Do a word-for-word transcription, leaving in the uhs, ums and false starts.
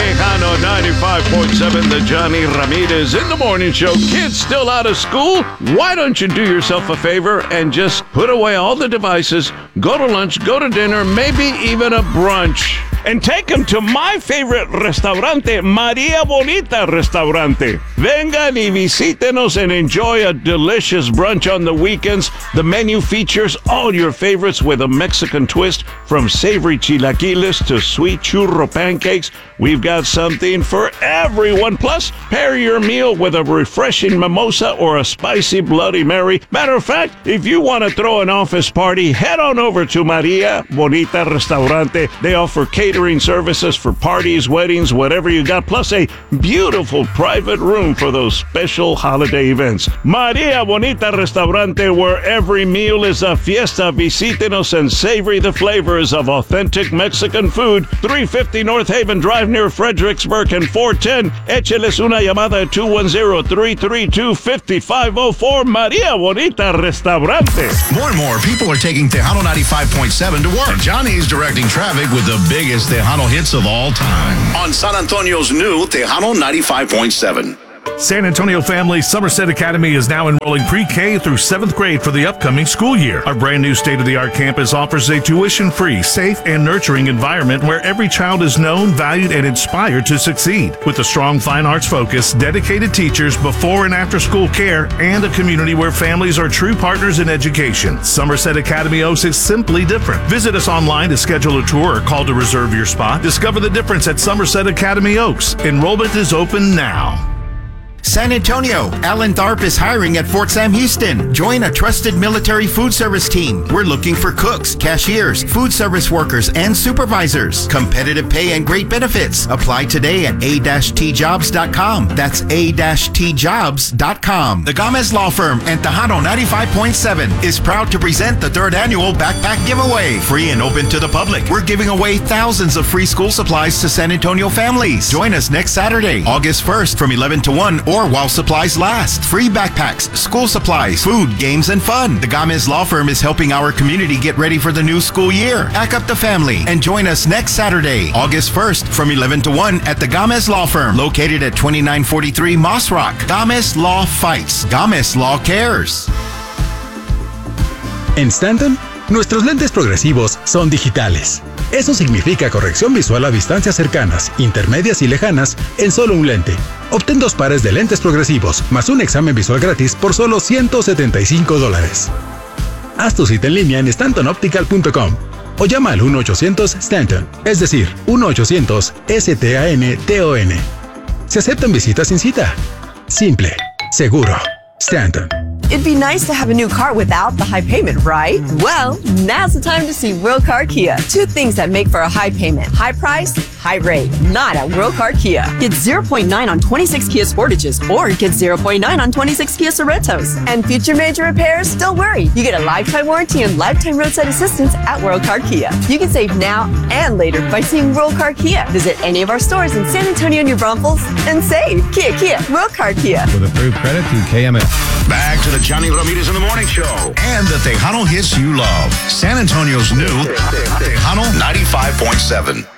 Tejano ninety-five point seven, the Johnny Ramirez in the morning show. Kids still out of school? Why don't you do yourself a favor and just put away all the devices, go to lunch, go to dinner, maybe even a brunch, and take them to my favorite restaurante, Maria Bonita Restaurante. Vengan y visítenos and enjoy a delicious brunch on the weekends. The menu features all your favorites with a Mexican twist, from savory chilaquiles to sweet churro pancakes. We've got something for everyone. Plus, pair your meal with a refreshing mimosa or a spicy Bloody Mary. Matter of fact, if you want to throw an office party, head on over to Maria Bonita Restaurante. They offer catering services for parties, weddings, whatever you got, plus a beautiful private room for those special holiday events. Maria Bonita Restaurante, where every meal is a fiesta. Visítenos and savor the flavors of authentic Mexican food. three fifty North Haven Drive near Fredericksburg, and four ten. Écheles una llamada at two one zero, three three two, five five zero four. Maria Bonita Restaurante. More and more people are taking Tejano ninety-five point seven to work. And Johnny's directing traffic with the biggest Tejano hits of all time on San Antonio's new Tejano ninety-five point seven. San Antonio Family Somerset Academy is now enrolling pre-K through seventh grade for the upcoming school year. Our brand new state-of-the-art campus offers a tuition-free, safe, and nurturing environment where every child is known, valued, and inspired to succeed. With a strong fine arts focus, dedicated teachers, before and after school care, and a community where families are true partners in education, Somerset Academy Oaks is simply different. Visit us online to schedule a tour or call to reserve your spot. Discover the difference at Somerset Academy Oaks. Enrollment is open now. San Antonio, Alan Tharp is hiring at Fort Sam Houston. Join a trusted military food service team. We're looking for cooks, cashiers, food service workers, and supervisors. Competitive pay and great benefits. Apply today at a dash t jobs dot com. That's a dash t jobs dot com. The Gomez Law Firm and Tejano ninety-five point seven is proud to present the third annual backpack giveaway. Free and open to the public. We're giving away thousands of free school supplies to San Antonio families. Join us next Saturday, August first from eleven to one, or while supplies last. Free backpacks, school supplies, food, games, and fun. The Gomez Law Firm is helping our community get ready for the new school year. Pack up the family and join us next Saturday, August first from eleven to one at the Gomez Law Firm, located at twenty-nine forty-three Moss Rock. Gomez Law fights. Gomez Law cares. En Stanton, nuestros lentes progresivos son digitales. Eso significa corrección visual a distancias cercanas, intermedias y lejanas en solo un lente. Obtén dos pares de lentes progresivos más un examen visual gratis por solo ciento setenta y cinco dólares. Haz tu cita en línea en stanton optical punto com o llama al uno ochocientos Stanton, es decir, uno ochocientos S T A N T O N. Se aceptan visitas sin cita. Simple, seguro, Stanton. It'd be nice to have a new car without the high payment, right? Well, now's the time to see World Car Kia. Two things that make for a high payment: high price, high rate. Not at World Car Kia. Get zero point nine on twenty-six Kia Sportages, or get zero point nine on twenty-six Kia Sorrentos. And future major repairs? Don't worry. You get a lifetime warranty and lifetime roadside assistance at World Car Kia. You can save now and later by seeing World Car Kia. Visit any of our stores in San Antonio, New Braunfels, and save. Kia, Kia, World Car Kia. With approved credit through K M S. Back to the Johnny Ramirez in the Morning Show and the Tejano hits you love. San Antonio's new Tejano ninety-five point seven.